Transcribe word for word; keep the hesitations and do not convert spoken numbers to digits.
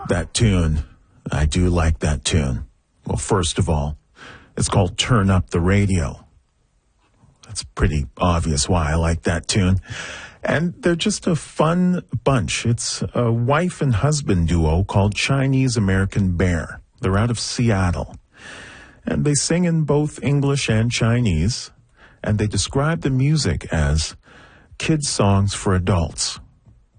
that tune. I do like that tune. Well, first of all, it's called Turn Up the Radio. That's pretty obvious why I like that tune. And they're just a fun bunch. It's a wife and husband duo called Chinese American Bear. They're out of Seattle. And they sing in both English and Chinese. And they describe the music as kids' songs for adults.